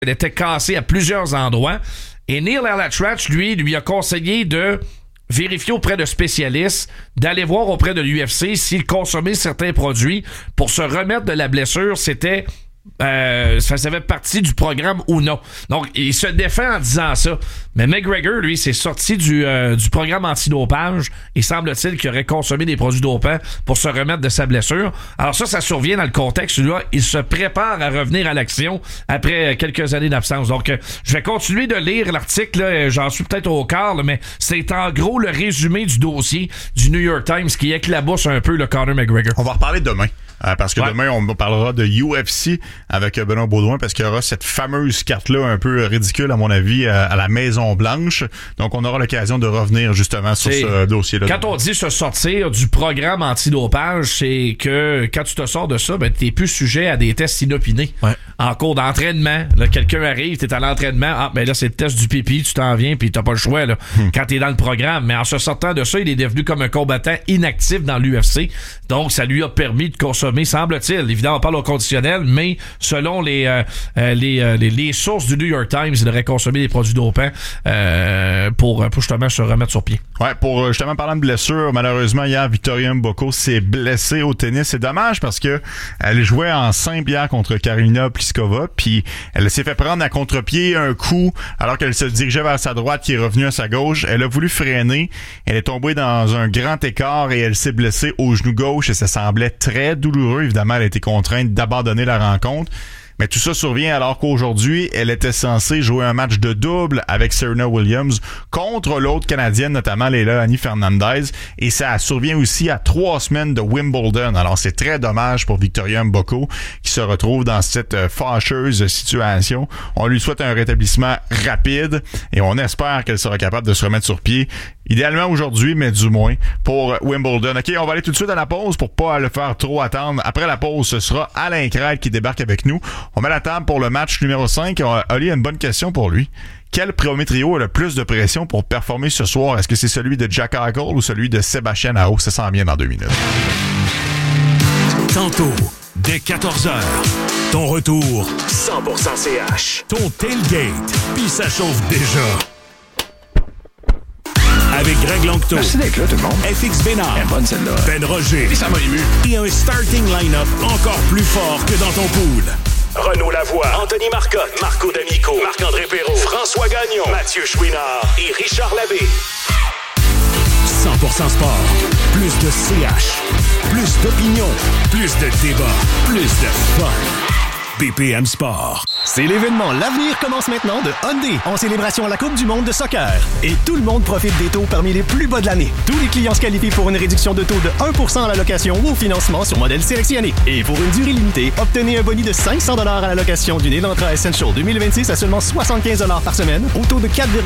Elle était cassée à plusieurs endroits. Et Neil Allatratch, lui a conseillé de vérifier auprès de spécialistes, d'aller voir auprès de l'UFC s'il consommait certains produits pour se remettre de la blessure. C'était... ça fait partie du programme ou non. Donc, il se défend en disant ça. Mais McGregor, lui, s'est sorti du programme antidopage et semble-t-il qu'il aurait consommé des produits dopants pour se remettre de sa blessure. Alors ça survient dans le contexte. Là, il se prépare à revenir à l'action après quelques années d'absence. Donc, je vais continuer de lire l'article. Là, j'en suis peut-être au quart, là, mais c'est en gros le résumé du dossier du New York Times qui éclabousse un peu le Conor McGregor. On va reparler demain. Parce que demain, on parlera de UFC avec Benoît Baudouin parce qu'il y aura cette fameuse carte-là un peu ridicule, à mon avis, à la Maison-Blanche. Donc, on aura l'occasion de revenir justement sur ce dossier-là. Quand on dit se sortir du programme antidopage, c'est que quand tu te sors de ça, ben, t'es plus sujet à des tests inopinés. Ouais. En cours d'entraînement, là, quelqu'un arrive, t'es à l'entraînement, ben là, c'est le test du pipi, tu t'en viens, puis t'as pas le choix là, quand t'es dans le programme. Mais en se sortant de ça, il est devenu comme un combattant inactif dans l'UFC. Donc, ça lui a permis de consommer, semble-t-il, évidemment, on parle au conditionnel, mais selon les sources du New York Times, il aurait consommé des produits dopants pour justement se remettre sur pied. Ouais, pour justement parlant de blessure, malheureusement, hier, Victoria Mboko s'est blessée au tennis. C'est dommage parce que elle jouait en simple hier contre Karolina Pliskova, puis elle s'est fait prendre à contre-pied un coup alors qu'elle se dirigeait vers sa droite qui est revenue à sa gauche. Elle a voulu freiner, elle est tombée dans un grand écart et elle s'est blessée au genou gauche et ça semblait très douloureux. Évidemment, elle a été contrainte d'abandonner la rencontre. Mais tout ça survient alors qu'aujourd'hui, elle était censée jouer un match de double avec Serena Williams contre l'autre Canadienne, notamment Leilani Fernandez. Et ça survient aussi à 3 semaines de Wimbledon. Alors c'est très dommage pour Victoria Mboko qui se retrouve dans cette fâcheuse situation. On lui souhaite un rétablissement rapide et on espère qu'elle sera capable de se remettre sur pied. Idéalement aujourd'hui, mais du moins pour Wimbledon. OK, on va aller tout de suite à la pause pour pas le faire trop attendre. Après la pause, ce sera Alain Crête qui débarque avec nous. On met la table pour le match numéro 5. Oli a une bonne question pour lui. Quel premier trio a le plus de pression pour performer ce soir? Est-ce que c'est celui de Jack Eichel ou celui de Sébastien Aho? Ça s'en vient dans 2 minutes. Tantôt, dès 14h, ton retour 100% CH. Ton tailgate, puis ça chauffe déjà. Avec Greg Langto. Merci d'être là, tout le monde. FX Bénard. Elle est bonne, celle-là. Ben Roger. Et ça m'a ému. Et un starting line-up encore plus fort que dans ton pool. Renaud Lavoie, Anthony Marcotte, Marco D'Amico, Marc-André Perrault, François Gagnon, Mathieu Chouinard et Richard Labbé. 100% sport. Plus de CH. Plus d'opinion. Plus de débat. Plus de fun. BPM Sport. C'est l'événement L'Avenir commence maintenant de Hyundai en célébration à la Coupe du monde de soccer. Et tout le monde profite des taux parmi les plus bas de l'année. Tous les clients se qualifient pour une réduction de taux de 1% à la location ou au financement sur modèle sélectionné. Et pour une durée limitée, obtenez un boni de $500 à la location d'une Elantra Essential 2026 à seulement $75 par semaine au taux de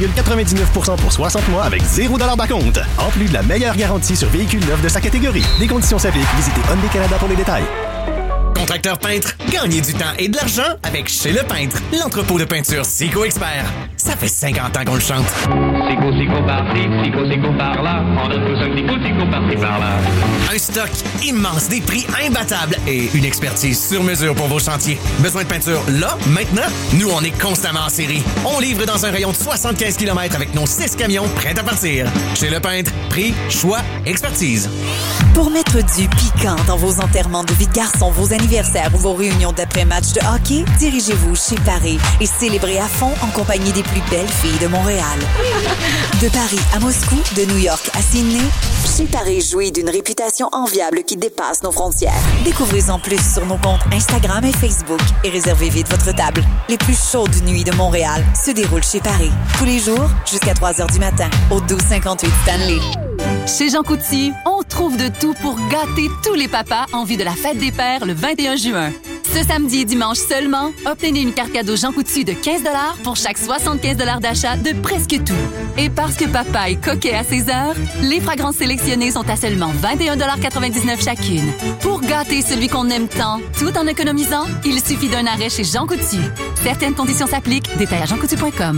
4,99% pour 60 mois avec $0 d'acompte. En plus de la meilleure garantie sur véhicules neufs de sa catégorie. Des conditions s'appliquent. Visitez Hyundai Canada pour les détails. Contracteur peintre, gagnez du temps et de l'argent avec Chez Le Peintre, l'entrepôt de peinture Sico Expert. Ça fait 50 ans qu'on le chante. Sico, Sico par-ci, Sico, Sico par-là. On donne tous un Sico, Sico par-ci, par-là. Un stock immense, des prix imbattables et une expertise sur mesure pour vos chantiers. Besoin de peinture là, maintenant? Nous, on est constamment en série. On livre dans un rayon de 75 km avec nos 6 camions prêts à partir. Chez Le Peintre, prix, choix, expertise. Pour mettre du piquant dans vos enterrements de vie de garçon, vos anniversaires ou vos réunions d'après-match de hockey, dirigez-vous chez Paris et célébrez à fond en compagnie des plus belles filles de Montréal. De Paris à Moscou, de New York à Sydney, chez Paris jouit d'une réputation enviable qui dépasse nos frontières. Découvrez-en plus sur nos comptes Instagram et Facebook et réservez vite votre table. Les plus chaudes nuits de Montréal se déroulent chez Paris. Tous les jours, jusqu'à 3h du matin, au 1258 Stanley. Chez Jean Coutu, on trouve de tout pour gâter tous les papas en vue de la fête des pères le 21 juin. Ce samedi et dimanche seulement, obtenez une carte cadeau Jean Coutu de 15$ pour chaque 75$ d'achat de presque tout. Et parce que papa est coquet à ses heures, les fragrances sélectionnées sont à seulement 21,99$ chacune. Pour gâter celui qu'on aime tant, tout en économisant, il suffit d'un arrêt chez Jean Coutu. Certaines conditions s'appliquent. Détails à jeancoutu.com.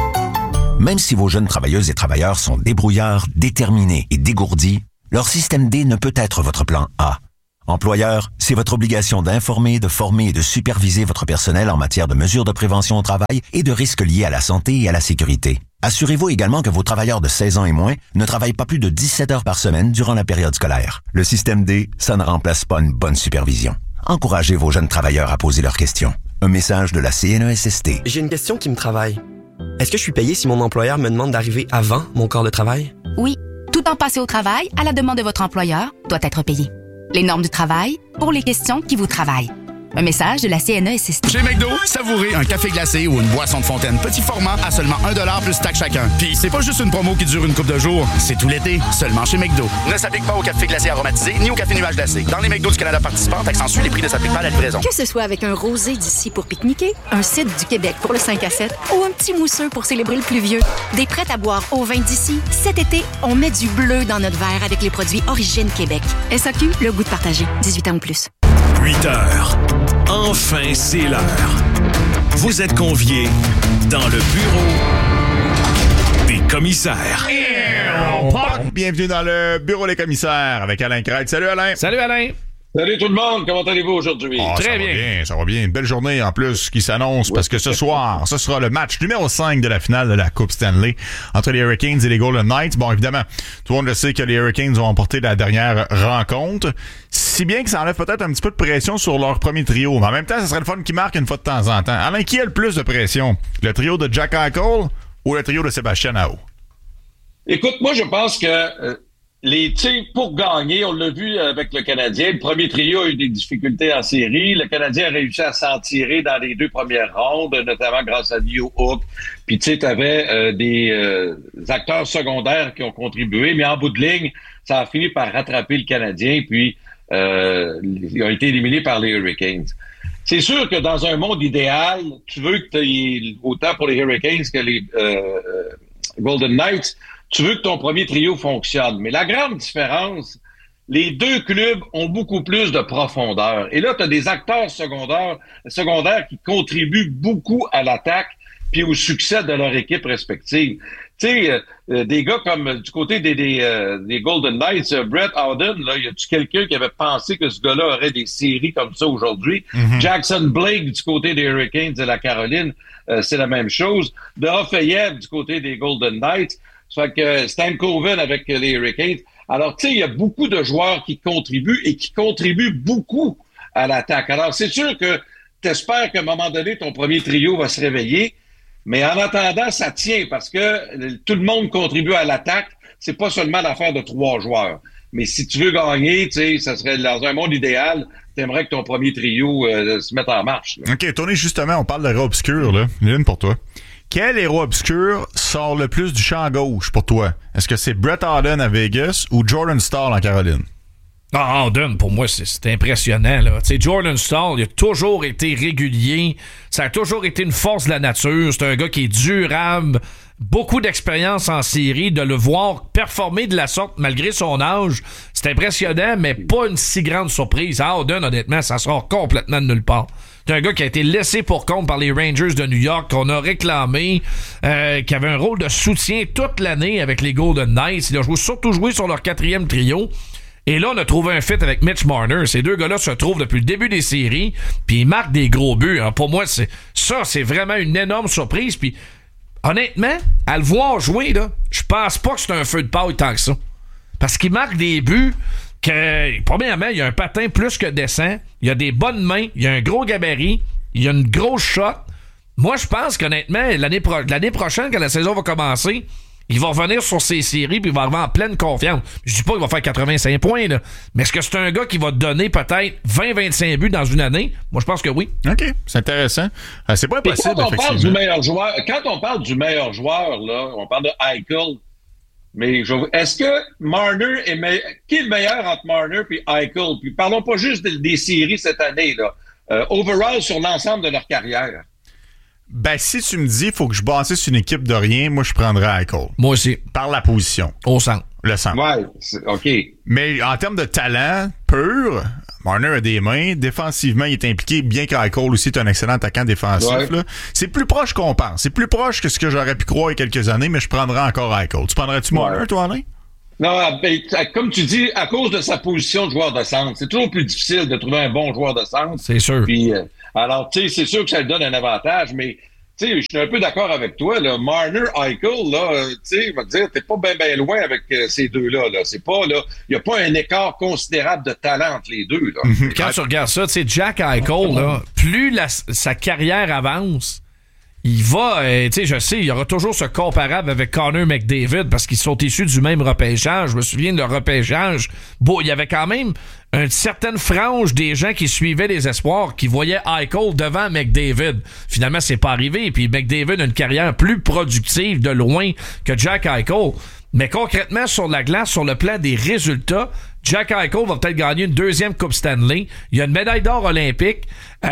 Même si vos jeunes travailleuses et travailleurs sont débrouillards, déterminés et dégourdis, leur système D ne peut être votre plan A. Employeur, c'est votre obligation d'informer, de former et de superviser votre personnel en matière de mesures de prévention au travail et de risques liés à la santé et à la sécurité. Assurez-vous également que vos travailleurs de 16 ans et moins ne travaillent pas plus de 17 heures par semaine durant la période scolaire. Le système D, ça ne remplace pas une bonne supervision. Encouragez vos jeunes travailleurs à poser leurs questions. Un message de la CNESST. J'ai une question qui me travaille. Est-ce que je suis payé si mon employeur me demande d'arriver avant mon corps de travail? Oui. Tout temps passé au travail, à la demande de votre employeur, doit être payé. Les normes du travail pour les questions qui vous travaillent. Un message de la CNESST. Chez McDo, savourez un café glacé ou une boisson de fontaine petit format à seulement 1$ plus taxe chacun. Puis c'est pas juste une promo qui dure une couple de jours, c'est tout l'été, seulement chez McDo. Ne s'applique pas au café glacé aromatisé ni au café nuage glacé. Dans les McDo du Canada participants, taxe en suit, les prix ne s'appliquent pas à la livraison. Que ce soit avec un rosé d'ici pour pique-niquer, un cidre du Québec pour le 5 à 7 ou un petit mousseux pour célébrer le pluvieux, des prêts à boire au vin d'ici, cet été, on met du bleu dans notre verre avec les produits Origine Québec. SAQ, le goût de partager. 18 ans ou plus. 8 heures. Enfin, c'est l'heure. Vous êtes conviés dans le bureau des commissaires. Bienvenue dans le bureau des commissaires avec Alain Crête. Salut Alain. Salut Alain. Salut tout le monde, comment allez-vous aujourd'hui? Très bien. Ça va bien. Une belle journée en plus qui s'annonce parce que ce soir, ce sera le match numéro 5 de la finale de la Coupe Stanley entre les Hurricanes et les Golden Knights. Bon, évidemment, tout le monde le sait que les Hurricanes ont emporté la dernière rencontre. Si bien que ça enlève peut-être un petit peu de pression sur leur premier trio. Mais en même temps, ça serait le fun qu'ils marquent une fois de temps en temps. Alain, qui a le plus de pression? Le trio de Jack Eichel ou le trio de Sébastien Aho? Écoute, moi je pense que pour gagner, on l'a vu avec le Canadien, le premier trio a eu des difficultés en série. Le Canadien a réussi à s'en tirer dans les 2 premières rondes, notamment grâce à Leo Hook. Puis tu sais, t'avais des acteurs secondaires qui ont contribué, mais en bout de ligne, ça a fini par rattraper le Canadien, puis ils ont été éliminés par les Hurricanes. C'est sûr que dans un monde idéal, tu veux que autant pour les Hurricanes que les Golden Knights, tu veux que ton premier trio fonctionne. Mais la grande différence, les 2 clubs ont beaucoup plus de profondeur. Et là, tu as des acteurs secondaires qui contribuent beaucoup à l'attaque puis au succès de leur équipe respective. Tu sais, des gars comme du côté des Golden Knights, Brett Howden, là, y a-tu quelqu'un qui avait pensé que ce gars-là aurait des séries comme ça aujourd'hui? Mm-hmm. Jackson Blake du côté des Hurricanes de la Caroline, c'est la même chose. Dorofeyev du côté des Golden Knights. Ça fait que Stankoven avec les Hurricanes. Alors, tu sais, il y a beaucoup de joueurs qui contribuent et qui contribuent beaucoup à l'attaque. Alors, c'est sûr que t'espères qu'à un moment donné, ton premier trio va se réveiller. Mais en attendant, ça tient parce que tout le monde contribue à l'attaque. C'est pas seulement l'affaire de 3 joueurs. Mais si tu veux gagner, tu sais, ça serait dans un monde idéal, t'aimerais que ton premier trio se mette en marche. Là. OK, Tony, justement, on parle d'héros obscurs, là. L'une pour toi. Quel héros obscur sort le plus du champ gauche pour toi? Est-ce que c'est Brett Howden à Vegas ou Jordan Staal en Caroline? Ah, Howden, pour moi, c'est impressionnant. Là. Tu sais, Jordan Staal, il a toujours été régulier. Ça a toujours été une force de la nature. C'est un gars qui est durable. Beaucoup d'expérience en série. De le voir performer de la sorte malgré son âge, c'est impressionnant, mais pas une si grande surprise. Howden, honnêtement, ça sort complètement de nulle part. C'est un gars qui a été laissé pour compte par les Rangers de New York, qu'on a réclamé, qui avait un rôle de soutien toute l'année avec les Golden Knights. Il a surtout joué sur leur 4e trio. Et là, on a trouvé un fit avec Mitch Marner. Ces 2 gars-là se trouvent depuis le début des séries, puis ils marquent des gros buts. Hein. Pour moi, c'est vraiment une énorme surprise. Puis, honnêtement, à le voir jouer, là, je pense pas que c'est un feu de paille tant que ça. Parce qu'il marque des buts que, premièrement, il y a un patin plus que décent, il y a des bonnes mains, il y a un gros gabarit, il y a une grosse shot. Moi, je pense qu'honnêtement, l'année prochaine, quand la saison va commencer, il va revenir sur ses séries puis il va arriver en pleine confiance. Je dis pas qu'il va faire 85 points, là, mais est-ce que c'est un gars qui va donner peut-être 20-25 buts dans une année? Moi, je pense que oui. OK, c'est intéressant. C'est pas impossible, quand on parle du meilleur joueur, là, on parle de Eichel. Mais est-ce que Marner qui est le meilleur entre Marner et Eichel? Puis parlons pas juste des séries cette année, là. Overall sur l'ensemble de leur carrière. Ben, si tu me dis il faut que je bâtisse une équipe de rien, moi je prendrais Eichel. Moi aussi. Par la position. Au centre. Le centre. Ouais, OK. Mais en termes de talent pur, Marner a des mains. Défensivement, il est impliqué, bien qu'Eichel aussi est un excellent attaquant défensif. Ouais. Là. C'est plus proche qu'on pense. C'est plus proche que ce que j'aurais pu croire il y a quelques années, mais je prendrais encore Eichel. Tu prendrais-tu Marner, toi, Alain? Non, ben, comme tu dis, à cause de sa position de joueur de centre, c'est toujours plus difficile de trouver un bon joueur de centre. C'est sûr. Puis, alors, tu sais, c'est sûr que ça lui donne un avantage, mais tu sais, je suis un peu d'accord avec toi, là. Marner, Eichel, là, tu sais, je vais te dire, t'es pas bien loin avec ces deux-là, là. C'est pas, là, il y a pas un écart considérable de talent entre les deux, là. Quand tu regardes ça, tu sais, Jack Eichel, là, plus sa carrière avance, il va, tu sais, je sais, il y aura toujours ce comparable avec Connor McDavid parce qu'ils sont issus du même repêchage. Je me souviens de leur repêchage. Bon, il y avait quand même une certaine frange des gens qui suivaient les espoirs, qui voyaient Eichel devant McDavid. Finalement, c'est pas arrivé. Puis McDavid a une carrière plus productive de loin que Jack Eichel. Mais concrètement, sur la glace, sur le plan des résultats, Jack Eichel va peut-être gagner une deuxième Coupe Stanley. Il y a une médaille d'or olympique. Tu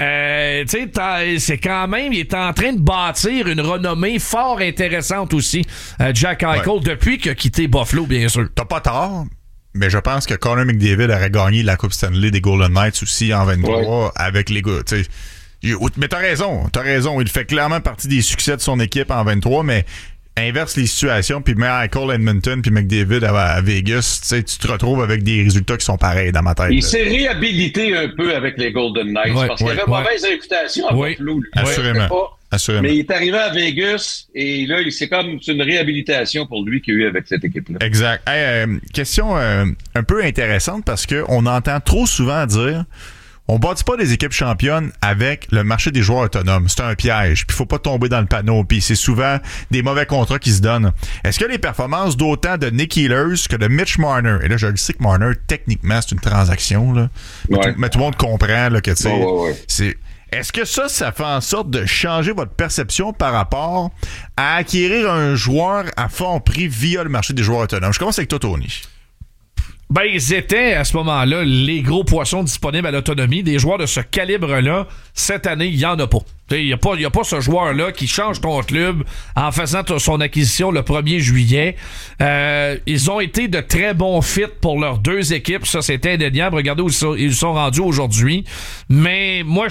sais, c'est quand même, il est en train de bâtir une renommée fort intéressante aussi, Jack Eichel, depuis qu'il a quitté Buffalo, bien sûr. T'as pas tort, mais je pense que Connor McDavid aurait gagné la Coupe Stanley des Golden Knights aussi en 23 avec les gars, tu sais. Mais t'as raison. Il fait clairement partie des succès de son équipe en 23, mais inverse les situations, puis Michael Edmonton puis McDavid à Vegas, tu sais, tu te retrouves avec des résultats qui sont pareils dans ma tête. Il s'est réhabilité un peu avec les Golden Knights parce qu'il avait mauvaise réputation à Buffalo. Assurément. Mais il est arrivé à Vegas et là, c'est comme une réhabilitation pour lui qu'il y a eu avec cette équipe-là. Exact. Hey, question un peu intéressante parce qu'on entend trop souvent dire on bâtit pas des équipes championnes avec le marché des joueurs autonomes. C'est un piège. Puis faut pas tomber dans le panneau. Puis c'est souvent des mauvais contrats qui se donnent. Est-ce que les performances d'autant de Nick Ehlers que de Mitch Marner, et là je le sais que Marner, techniquement, c'est une transaction, là. Mais tout le monde comprend là, que tu sais. C'est. Est-ce que ça fait en sorte de changer votre perception par rapport à acquérir un joueur à fond prix via le marché des joueurs autonomes? Je commence avec toi, Tony. Ben, ils étaient, à ce moment-là, les gros poissons disponibles à l'autonomie. Des joueurs de ce calibre-là, cette année, il n'y en a pas. Il n'y a pas ce joueur-là qui change ton club en faisant son acquisition le 1er juillet. Ils ont été de très bons fits pour leurs deux équipes. Ça, c'était indéniable. Regardez où ils sont rendus aujourd'hui. Mais moi,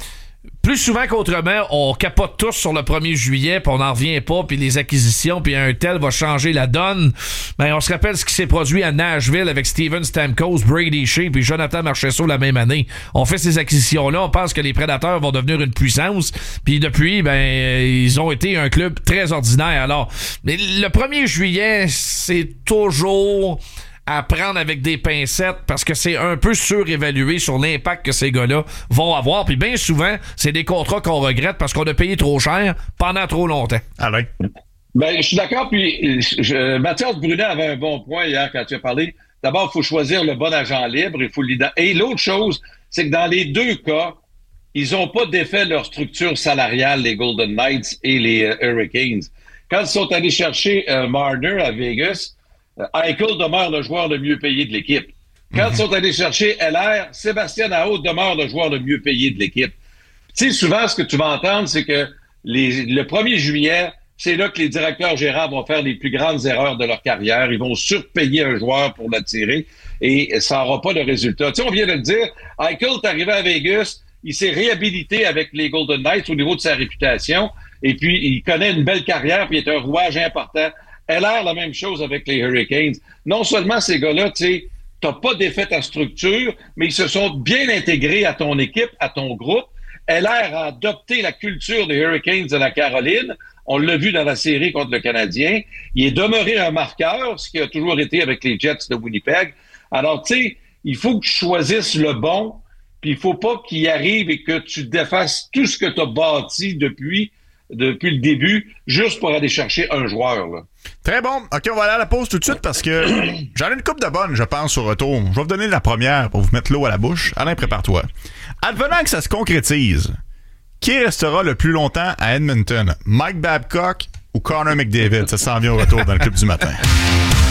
plus souvent qu'autrement, on capote tous sur le 1er juillet, puis on n'en revient pas, puis les acquisitions, puis un tel va changer la donne. Ben, on se rappelle ce qui s'est produit à Nashville avec Steven Stamkos, Brady Shea, puis Jonathan Marchessault la même année. On fait ces acquisitions-là, on pense que les Prédateurs vont devenir une puissance, puis depuis, ben, ils ont été un club très ordinaire. Alors, le 1er juillet, c'est toujours à prendre avec des pincettes parce que c'est un peu surévalué sur l'impact que ces gars-là vont avoir. Puis bien souvent, c'est des contrats qu'on regrette parce qu'on a payé trop cher pendant trop longtemps. Alain? Ben, je suis d'accord. Puis Mathias Brunet avait un bon point hier quand tu as parlé. D'abord, il faut choisir le bon agent libre. Et l'autre chose, c'est que dans les deux cas, ils n'ont pas défait leur structure salariale, les Golden Knights et les Hurricanes. Quand ils sont allés chercher Marner à Vegas, Eichel demeure le joueur le mieux payé de l'équipe. Quand ils sont allés chercher LR, Sébastien Aho demeure le joueur le mieux payé de l'équipe. Tu sais, souvent, ce que tu vas entendre, c'est que le 1er juillet, c'est là que les directeurs gérants vont faire les plus grandes erreurs de leur carrière. Ils vont surpayer un joueur pour l'attirer et ça n'aura pas de résultat. Tu sais, on vient de le dire, Eichel est arrivé à Vegas, il s'est réhabilité avec les Golden Knights au niveau de sa réputation et puis il connaît une belle carrière puis il est un rouage important. LR, la même chose avec les Hurricanes. Non seulement ces gars-là, tu sais, t'as pas défait ta structure, mais ils se sont bien intégrés à ton équipe, à ton groupe. LR a adopté la culture des Hurricanes de la Caroline. On l'a vu dans la série contre le Canadien. Il est demeuré un marqueur, ce qui a toujours été avec les Jets de Winnipeg. Alors, tu sais, il faut que tu choisisses le bon, puis il faut pas qu'il arrive et que tu défasses tout ce que tu as bâti depuis le début, juste pour aller chercher un joueur, là. Très bon. OK, on va aller à la pause tout de suite parce que j'en ai une couple de bonnes, je pense, au retour. Je vais vous donner la première pour vous mettre l'eau à la bouche. Alain, prépare-toi. Advenant que ça se concrétise, qui restera le plus longtemps à Edmonton? Mike Babcock ou Connor McDavid? Ça s'en vient au retour dans le Club du matin.